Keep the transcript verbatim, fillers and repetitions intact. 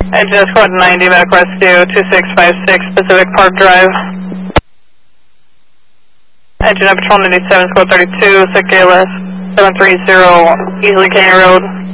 Engine Squad ninety, back rescue, two six five six Pacific Park Drive. Engine Patrol ninety-seven, Squad thirty-two, sick A L S seven three zero, Easley Canyon Road.